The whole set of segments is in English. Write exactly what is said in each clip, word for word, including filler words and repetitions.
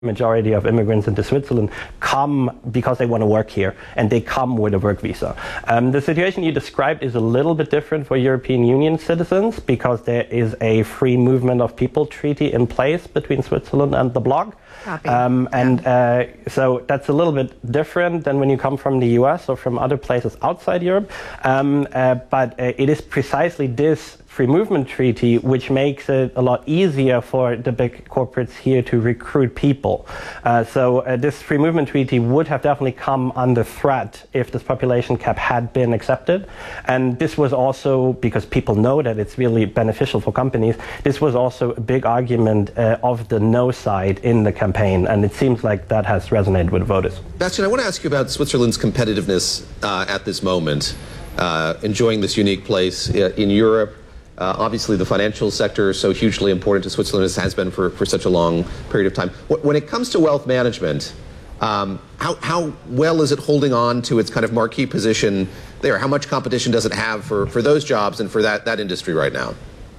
majority of immigrants into Switzerland come because they want to work here, and they come with a work visa. Um, the situation you described is a little bit different for European Union citizens because there is a free movement of people treaty in place between Switzerland and the bloc. Um, and uh, so that's a little bit different than when you come from the U S or from other places outside Europe. Um, uh, but uh, it is precisely this free movement treaty which makes it a lot easier for the big corporates here to recruit people. Uh, so uh, this free movement treaty would have definitely come under threat if this population cap had been accepted. And this was also, because people know that it's really beneficial for companies, this was also a big argument uh, of the no side in the campaign, and it seems like that has resonated with voters. Bastian, I want to ask you about Switzerland's competitiveness uh, at this moment, uh, enjoying this unique place in Europe. Uh, obviously, the financial sector is so hugely important to Switzerland, as has been for, for such a long period of time. When it comes to wealth management, um, how, how well is it holding on to its kind of marquee position there? How much competition does it have for, for those jobs and for that, that industry right now?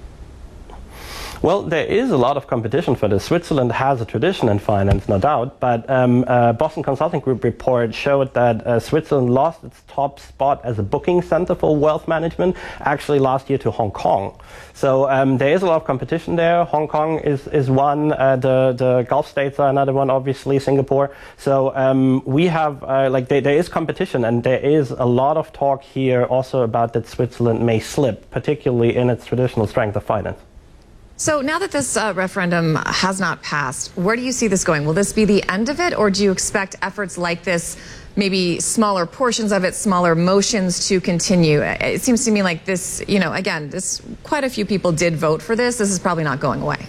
Well, there is a lot of competition for this. Switzerland has a tradition in finance, no doubt, but um, uh, Boston Consulting Group report showed that uh, Switzerland lost its top spot as a booking center for wealth management actually last year to Hong Kong. So um, there is a lot of competition there. Hong Kong is, is one, uh, the, the Gulf states are another one, obviously, Singapore. So um, we have, uh, like, there, there is competition, and there is a lot of talk here also about that Switzerland may slip, particularly in its traditional strength of finance. So now that this uh, referendum has not passed, where do you see this going? Will this be the end of it, or do you expect efforts like this, maybe smaller portions of it, smaller motions, to continue? It seems to me like this, you know, again, this quite a few people did vote for this. This is probably not going away.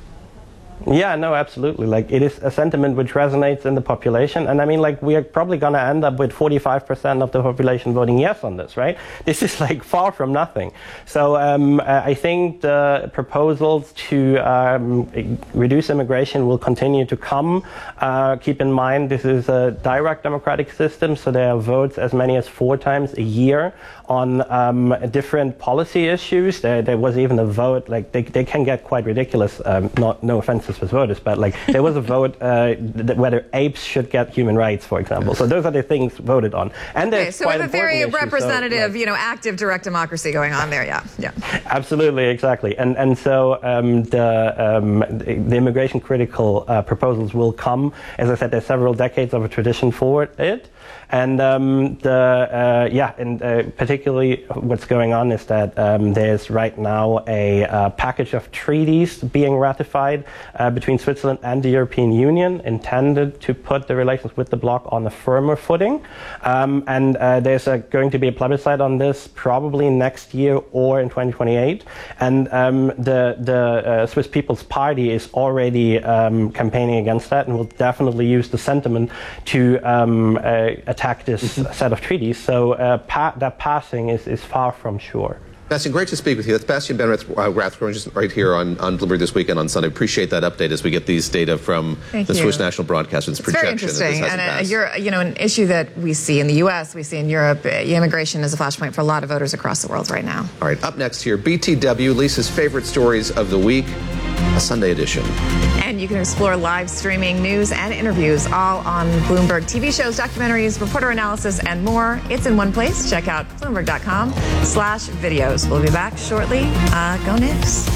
Yeah, no, absolutely. Like, it is a sentiment which resonates in the population. And I mean, like, we are probably going to end up with forty-five percent of the population voting yes on this, right? This is like far from nothing. So um, I think the proposals to um, reduce immigration will continue to come. Uh, keep in mind, this is a direct democratic system, so there are votes as many as four times a year on um, different policy issues. There, there was even a vote, like, they, they can get quite ridiculous, um, not, no offenses with voters, but like there was a vote uh, th whether apes should get human rights, for example. So those are the things voted on. And okay, so we have a very issue, representative, so, like, you know, active direct democracy going on there. Yeah, yeah. Absolutely, exactly. And and so um, the, um, the the immigration critical uh, proposals will come. As I said, there's several decades of a tradition for it. And um, the uh, yeah, and uh, particularly what's going on is that um, there's right now a uh, package of treaties being ratified uh, between Switzerland and the European Union, intended to put the relations with the bloc on a firmer footing. Um, and uh, there's a, going to be a plebiscite on this probably next year or in twenty twenty-eight. And um, the the uh, Swiss People's Party is already um, campaigning against that, and will definitely use the sentiment to um, uh, attack this set of treaties. So uh, pa that passing is, is far from sure. Bastian, great to speak with you. That's Bastian Ben Rathgren, just right here on, on Bloomberg This Weekend on Sunday. Appreciate that update as we get these data from Thank the you. Swiss National Broadcaster's projection. It's very interesting, and uh, you're, you know, an issue that we see in the U S, we see in Europe. Uh, immigration is a flashpoint for a lot of voters across the world right now. All right, up next here, B T W, Lisa's favorite stories of the week, a Sunday edition. And you can explore live streaming news and interviews all on Bloomberg. T V shows, documentaries, reporter analysis, and more. It's in one place. Check out Bloomberg dot com slash videos. We'll be back shortly. Uh, go Knicks.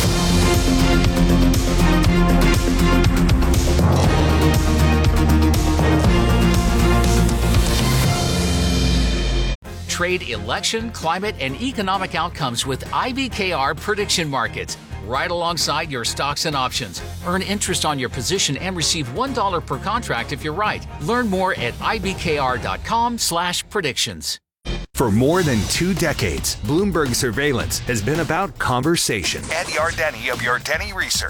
Trade election, climate, and economic outcomes with I B K R Prediction Markets. Right alongside your stocks and options. Earn interest on your position and receive one dollar per contract if you're right. Learn more at I B K R dot com slash predictions. For more than two decades, Bloomberg Surveillance has been about conversation. Ed Yardeni of Yardeni Research